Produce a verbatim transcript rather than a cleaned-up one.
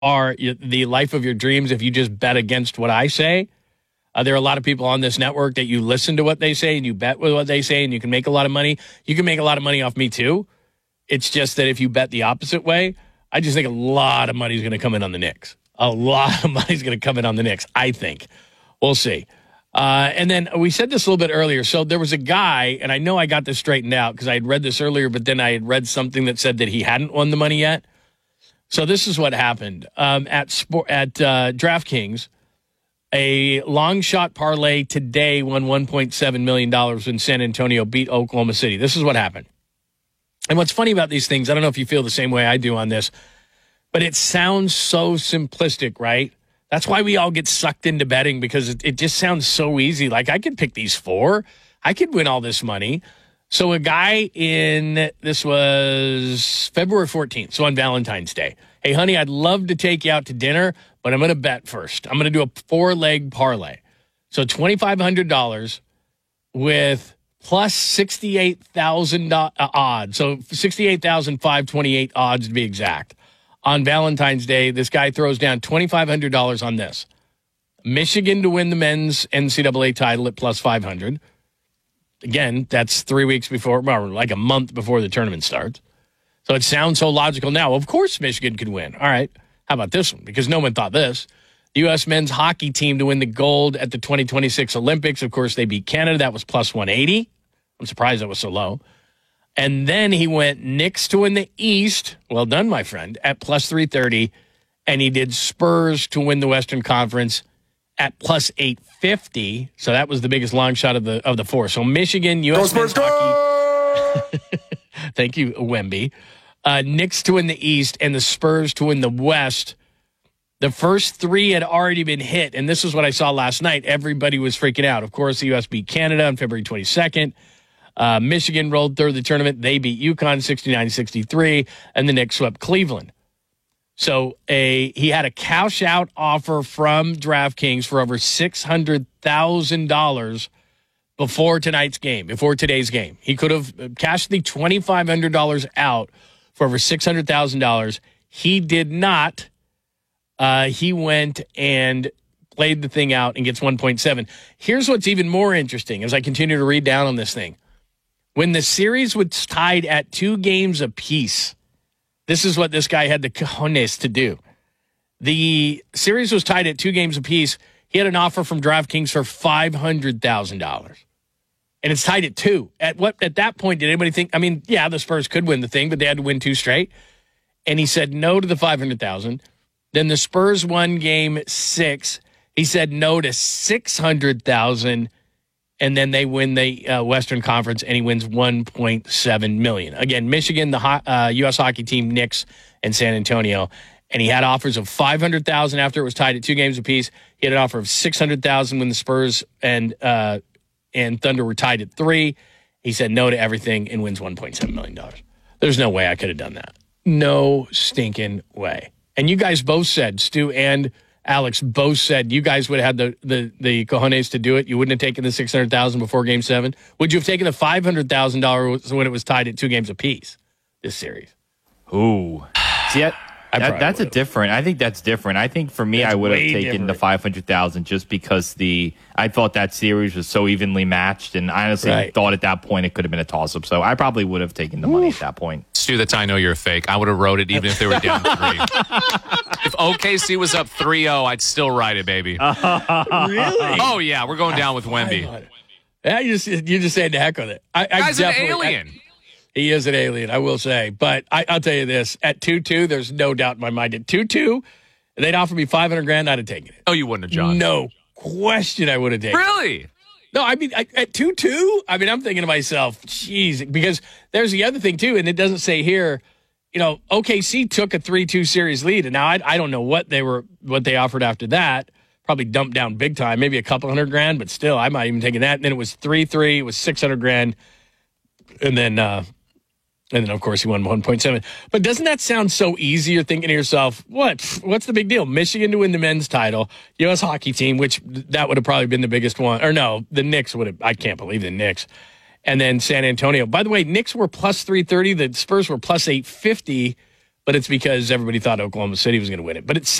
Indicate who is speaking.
Speaker 1: are the life of your dreams if you just bet against what I say. Uh, there are a lot of people on this network that you listen to what they say and you bet with what they say and you can make a lot of money. You can make a lot of money off me too. It's just that if you bet the opposite way, I just think a lot of money is going to come in on the Knicks. A lot of money is going to come in on the Knicks, I think. We'll see. Uh, and then we said this a little bit earlier. So there was a guy, and I know I got this straightened out because I had read this earlier, but then I had read something that said that he hadn't won the money yet. So this is what happened. Um, at sport, at uh, DraftKings, a long shot parlay today won one point seven million dollars when San Antonio beat Oklahoma City. This is what happened. And what's funny about these things, I don't know if you feel the same way I do on this, but it sounds so simplistic, right? That's why we all get sucked into betting because it, it just sounds so easy. Like, I could pick these four. I could win all this money. So a guy in, this was February fourteenth, so on Valentine's Day. Hey, honey, I'd love to take you out to dinner, but I'm going to bet first. I'm going to do a four-leg parlay. So twenty-five hundred dollars with plus sixty-eight thousand odds. So sixty-eight thousand five hundred twenty-eight odds to be exact. On Valentine's Day, this guy throws down twenty-five hundred dollars on this. Michigan to win the men's N C double A title at plus five hundred. Again, that's three weeks before, or like a month before the tournament starts. So it sounds so logical now. Of course Michigan could win. All right, how about this one? Because no one thought this. The U S men's hockey team to win the gold at the twenty twenty-six Olympics. Of course, they beat Canada. That was plus one eighty. I'm surprised that was so low. And then he went Knicks to win the East. Well done, my friend, at plus three thirty. And he did Spurs to win the Western Conference at plus eight fifty. So that was the biggest long shot of the of the four. So Michigan, U S men's hockey. Thank you, Wemby. Uh, Knicks to win the East and the Spurs to win the West. The first three had already been hit. And this is what I saw last night. Everybody was freaking out. Of course, the U S beat Canada on February twenty-second. Uh, Michigan rolled through the tournament. They beat UConn sixty-nine sixty-three, and the Knicks swept Cleveland. So a he had a cash-out offer from DraftKings for over six hundred thousand dollars before tonight's game, before today's game. He could have cashed the twenty-five hundred dollars out for over six hundred thousand dollars. He did not. Uh, he went and played the thing out and gets one point seven. Here's what's even more interesting as I continue to read down on this thing. When the series was tied at two games apiece, this is what this guy had the cojones to do. The series was tied at two games apiece. He had an offer from DraftKings for five hundred thousand dollars. And it's tied at two. At what? At that point, did anybody think, I mean, yeah, the Spurs could win the thing, but they had to win two straight. And he said no to the five hundred thousand dollars. Then the Spurs won game six. He said no to six hundred thousand dollars. And then they win the uh, Western Conference, and he wins one point seven million dollars. Again, Michigan, the ho- uh, U S hockey team, Knicks, and San Antonio. And he had offers of five hundred thousand dollars after it was tied at two games apiece. He had an offer of six hundred thousand dollars when the Spurs and uh, and Thunder were tied at three. He said no to everything and wins one point seven million dollars. There's no way I could have done that. No stinking way. And you guys both said, Stu and Alex both said you guys would have had the, the, the cojones to do it. You wouldn't have taken the six hundred thousand dollars before game seven. Would you have taken the five hundred thousand dollars when it was tied at two games apiece this series?
Speaker 2: Ooh. See, I, that, that's a different. I think that's different. I think for me, that's I would have taken different. the five hundred thousand just because the I thought that series was so evenly matched, and I honestly right. thought at that point it could have been a toss-up. So I probably would have taken the Oof. money at that point.
Speaker 3: Stu, that's how I know you're a fake. I would have wrote it even if they were down three. If O K C was up three oh, I'd still write it, baby.
Speaker 1: Uh, really?
Speaker 3: Oh, yeah. We're going down with Wemby.
Speaker 1: Yeah, you just, you just say the heck with it. I, I
Speaker 3: Guy's an alien.
Speaker 1: I, he is an alien, I will say. But I, I'll tell you this. At two two, there's no doubt in my mind. At two two, they'd offer me five hundred grand, I'd have taken it.
Speaker 3: Oh, you wouldn't have, John?
Speaker 1: No question I would have taken
Speaker 3: really?
Speaker 1: it. Really? No, I mean, I, at two two, I mean, I'm thinking to myself, geez, because there's the other thing, too, and it doesn't say here, you know, O K C took a three two series lead, and now I, I don't know what they were, what they offered after that. Probably dumped down big time, maybe a couple hundred grand, but still, I might even taken that. And then it was three three, it was six hundred grand, and then, uh, and then of course he won one point seven. But doesn't that sound so easy? You're thinking to yourself, what? What's the big deal? Michigan to win the men's title, U S hockey team, which that would have probably been the biggest one. Or no, the Knicks would have. I can't believe the Knicks. And then San Antonio. By the way, Knicks were plus three thirty. The Spurs were plus eight fifty but it's because everybody thought Oklahoma City was going to win it. But it's